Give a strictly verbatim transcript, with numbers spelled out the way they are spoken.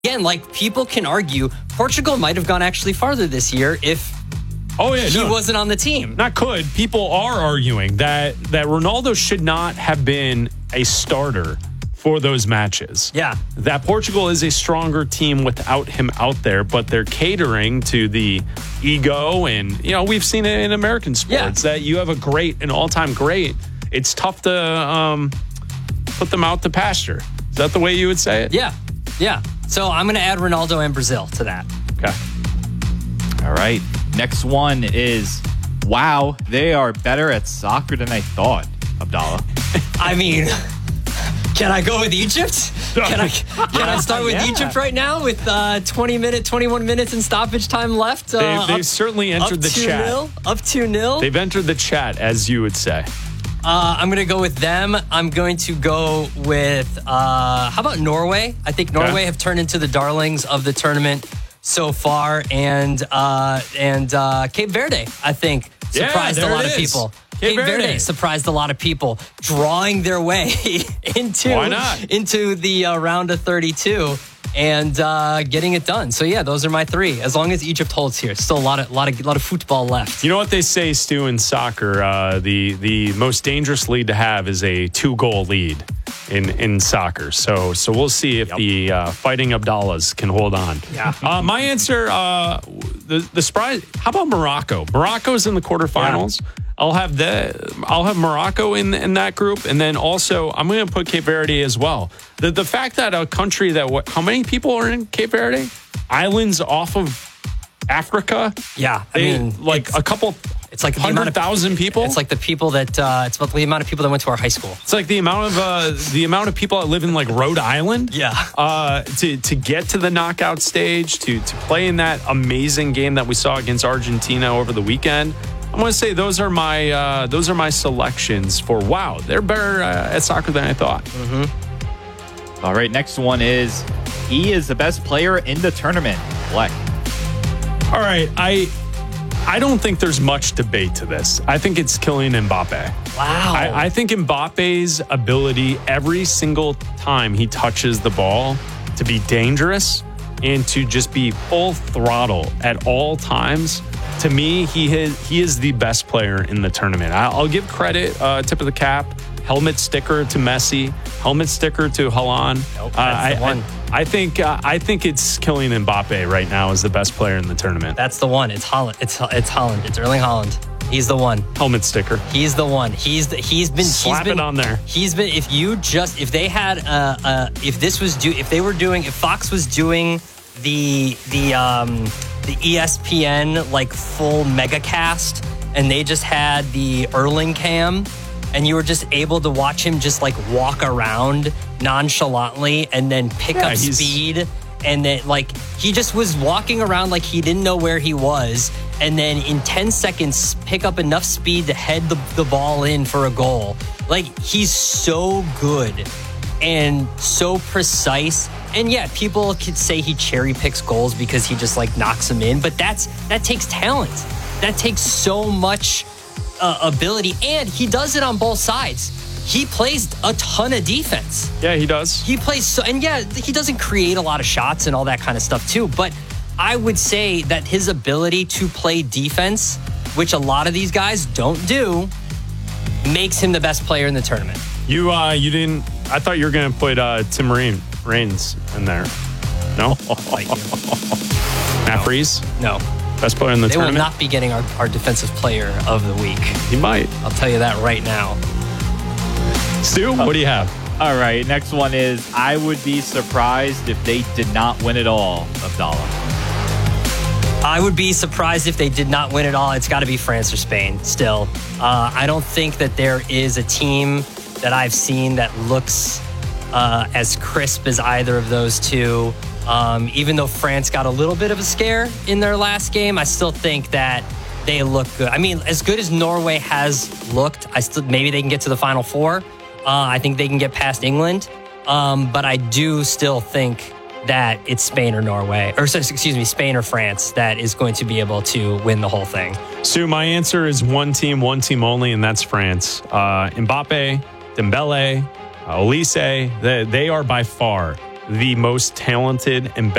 Again, like, people can argue Portugal might have gone actually farther this year if oh, yeah, he no, wasn't on the team. Not could. People are arguing that, that Ronaldo should not have been a starter for those matches. Yeah. That Portugal is a stronger team without him out there, but they're catering to the ego. And, you know, we've seen it in American sports yeah. that you have a great, an all-time great. It's tough to um, put them out to pasture. Is that the way you would say it? Yeah. Yeah. So I'm going to add Ronaldo and Brazil to that. Okay. All right. Next one is, wow, they are better at soccer than I thought, Abdallah. I mean, can I go with Egypt? Can I can I start with Yeah. Egypt right now with uh, twenty minute, twenty-one minutes in stoppage time left? Uh, They've, they've up, certainly entered up the two chat. nil, up two nil. They've entered the chat, as you would say. Uh, I'm going to go with them. I'm going to go with, uh, how about Norway? I think Norway Okay. have turned into the darlings of the tournament so far. And uh, and uh, Cape Verde, I think, Yeah, surprised a there lot it of is. people. Cape Cape Verde. Verde surprised a lot of people, drawing their way into, Why not? into the uh, round of thirty-two and uh, getting it done. So, yeah, those are my three. As long as Egypt holds here, still a lot of, lot of, lot of football left. You know what they say, Stu, in soccer? Uh, the the most dangerous lead to have is a two goal lead in, in soccer. So so we'll see if Yep. the uh, Fighting Abdallahs can hold on. Yeah. Uh, my answer, uh, the the surprise. How about Morocco? Morocco's in the quarterfinals. I'll have the I'll have Morocco in in that group, and then also I'm going to put Cape Verde as well. The the fact that a country that what, how many people are in Cape Verde? Islands off of Africa. Yeah, I They, mean, like it's- a couple. It's like the amount hundred of thousand people. It's like the people that uh, it's about the amount of people that went to our high school. It's like the amount of uh, the amount of people that live in like Rhode Island. Yeah. Uh, to to get to the knockout stage, to to play in that amazing game that we saw against Argentina over the weekend. I'm going to say those are my uh, those are my selections for. Wow, they're better uh, at soccer than I thought. Mm-hmm. All right. Next one is, he is the best player in the tournament. Black. All right, I I don't think there's much debate to this. I think it's Kylian Mbappe. Wow. I, I think Mbappe's ability every single time he touches the ball to be dangerous and to just be full throttle at all times. To me, he is, he is the best player in the tournament. I, I'll give credit, uh, tip of the cap, helmet sticker to Messi, helmet sticker to Haaland. Nope, that's Uh, the I, one. I, I think uh, I think it's Kylian Mbappe right now is the best player in the tournament. That's the one. It's Holland. It's it's Holland. It's Erling Haaland. He's the one. Helmet sticker. He's the one. He's the, he's been Slap he's been, it on there. He's been. If you just if they had uh, uh if this was do if they were doing if Fox was doing the the um the E S P N like full mega cast and they just had the Erling cam and you were just able to watch him just like walk around nonchalantly and then pick Yeah, up he's- speed. And then, like, he just was walking around like he didn't know where he was. And then in ten seconds, pick up enough speed to head the, the ball in for a goal. Like, he's so good and so precise. And yeah, people could say he cherry picks goals because he just, like, knocks them in. But that's that takes talent. That takes so much uh, ability. And he does it on both sides. He plays a ton of defense. Yeah, he does. He plays so, and yeah, he doesn't create a lot of shots and all that kind of stuff too. But I would say that his ability to play defense, which a lot of these guys don't do, makes him the best player in the tournament. You uh, you didn't. I thought you were going to put uh, Tim Rain, Raines in there. No, Like, Matt Freese, no, best player in the they will tournament. not be getting our, our defensive player of the week. He might. I'll tell you that right now. Stu, what do you have? All right. Next one is, I would be surprised if they did not win it all, Abdallah. I would be surprised if they did not win it all. It's got to be France or Spain still. Uh, I don't think that there is a team that I've seen that looks uh, as crisp as either of those two. Um, even though France got a little bit of a scare in their last game, I still think that they look good. I mean, as good as Norway has looked, I still maybe they can get to the Final Four. Uh, I think they can get past England. Um, but I do still think that it's Spain or Norway, or excuse me, Spain or France that is going to be able to win the whole thing. Stu, my answer is one team, one team only, and that's France. Uh, Mbappe, Dembele, uh, Olise, they, they are by far the most talented and